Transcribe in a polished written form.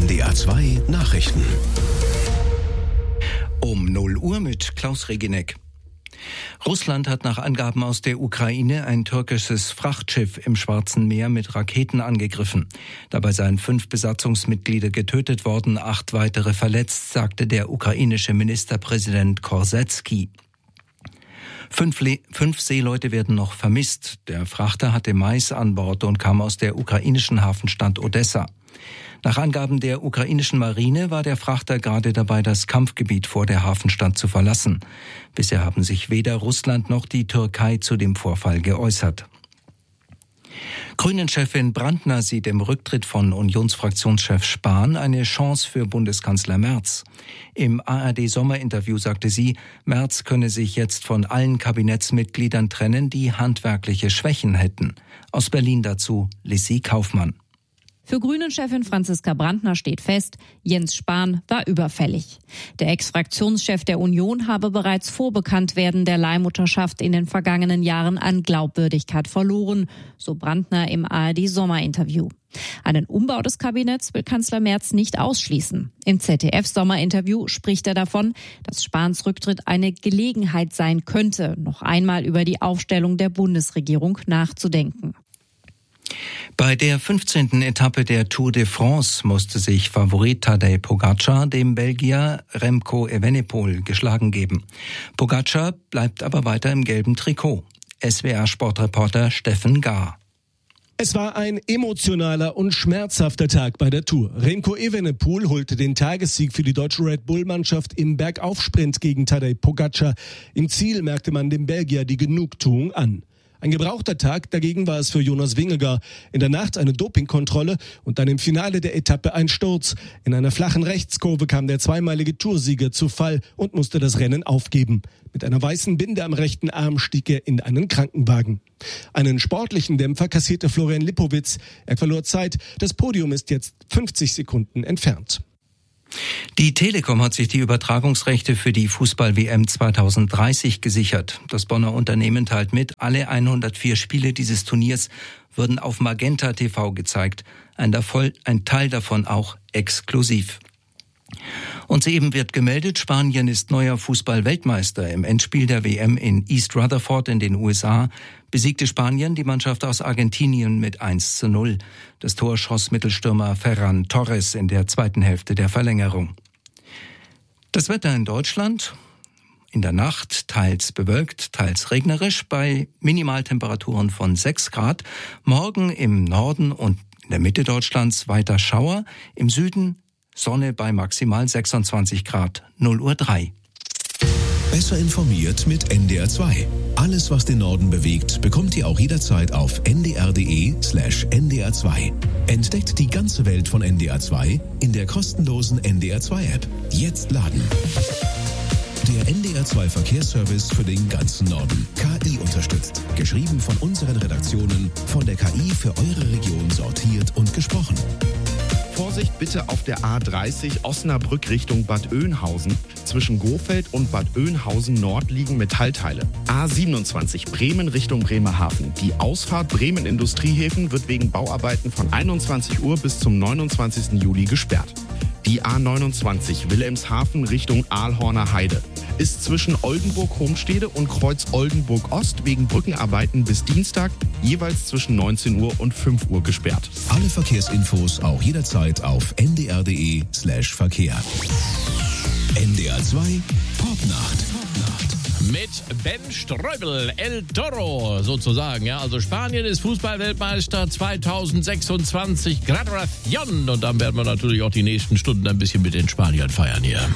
NDR 2 Nachrichten. Um 0 Uhr mit Klaus Reginek. Russland hat nach Angaben aus der Ukraine ein türkisches Frachtschiff im Schwarzen Meer mit Raketen angegriffen. Dabei seien 5 Besatzungsmitglieder getötet worden, 8 weitere verletzt, sagte der ukrainische Ministerpräsident Korsetski. 5 Seeleute werden noch vermisst. Der Frachter hatte Mais an Bord und kam aus der ukrainischen Hafenstadt Odessa. Nach Angaben der ukrainischen Marine war der Frachter gerade dabei, das Kampfgebiet vor der Hafenstadt zu verlassen. Bisher haben sich weder Russland noch die Türkei zu dem Vorfall geäußert. Grünen-Chefin Brandner sieht im Rücktritt von Unionsfraktionschef Spahn eine Chance für Bundeskanzler Merz. Im ARD-Sommerinterview sagte sie, Merz könne sich jetzt von allen Kabinettsmitgliedern trennen, die handwerkliche Schwächen hätten. Aus Berlin dazu Lissy Kaufmann. Für Grünen-Chefin Franziska Brandner steht fest, Jens Spahn war überfällig. Der Ex-Fraktionschef der Union habe bereits vor Bekanntwerden der Leihmutterschaft in den vergangenen Jahren an Glaubwürdigkeit verloren, so Brandner im ARD-Sommerinterview. Einen Umbau des Kabinetts will Kanzler Merz nicht ausschließen. Im ZDF-Sommerinterview spricht er davon, dass Spahns Rücktritt eine Gelegenheit sein könnte, noch einmal über die Aufstellung der Bundesregierung nachzudenken. Bei der 15. Etappe der Tour de France musste sich Favorit Tadej Pogačar dem Belgier Remco Evenepoel geschlagen geben. Pogačar bleibt aber weiter im gelben Trikot. SWR-Sportreporter Steffen Gahr. Es war ein emotionaler und schmerzhafter Tag bei der Tour. Remco Evenepoel holte den Tagessieg für die deutsche Red Bull-Mannschaft im Bergaufsprint gegen Tadej Pogačar. Im Ziel merkte man dem Belgier die Genugtuung an. Ein gebrauchter Tag, dagegen war es für Jonas Vingegaard. In der Nacht eine Dopingkontrolle und dann im Finale der Etappe ein Sturz. In einer flachen Rechtskurve kam der zweimalige Toursieger zu Fall und musste das Rennen aufgeben. Mit einer weißen Binde am rechten Arm stieg er in einen Krankenwagen. Einen sportlichen Dämpfer kassierte Florian Lipowitz. Er verlor Zeit. Das Podium ist jetzt 50 Sekunden entfernt. Die Telekom hat sich die Übertragungsrechte für die Fußball-WM 2030 gesichert. Das Bonner Unternehmen teilt mit, alle 104 Spiele dieses Turniers würden auf Magenta TV gezeigt. Ein Teil davon auch exklusiv. Und soeben wird gemeldet, Spanien ist neuer Fußball-Weltmeister. Im Endspiel der WM in East Rutherford in den USA besiegte Spanien die Mannschaft aus Argentinien mit 1:0. Das Tor schoss Mittelstürmer Ferran Torres in der zweiten Hälfte der Verlängerung. Das Wetter in Deutschland: in der Nacht teils bewölkt, teils regnerisch bei Minimaltemperaturen von 6 Grad. Morgen im Norden und in der Mitte Deutschlands weiter Schauer, im Süden Sonne bei maximal 26 Grad, 0:03 Uhr. Besser informiert mit NDR 2. Alles, was den Norden bewegt, bekommt ihr auch jederzeit auf ndr.de/ndr 2. Entdeckt die ganze Welt von NDR 2 in der kostenlosen NDR 2 App. Jetzt laden. Der NDR 2 Verkehrsservice für den ganzen Norden. KI unterstützt. Geschrieben von unseren Redaktionen, von der KI für eure Region sortiert und gesprochen. Vorsicht bitte auf der A30 Osnabrück Richtung Bad Oeynhausen. Zwischen Gohfeld und Bad Oeynhausen Nord liegen Metallteile. A27 Bremen Richtung Bremerhaven. Die Ausfahrt Bremen Industriehäfen wird wegen Bauarbeiten von 21 Uhr bis zum 29. Juli gesperrt. Die A29 Wilhelmshaven Richtung Aalhorner Heide ist zwischen Oldenburg-Homstede und Kreuz Oldenburg-Ost wegen Brückenarbeiten bis Dienstag jeweils zwischen 19 Uhr und 5 Uhr gesperrt. Alle Verkehrsinfos auch jederzeit auf ndr.de/Verkehr. NDR 2 Popnacht. Mit Ben Streubel, El Toro sozusagen. Ja, also Spanien ist Fußballweltmeister 2026, Graduación. Und dann werden wir natürlich auch die nächsten Stunden ein bisschen mit den Spaniern feiern hier.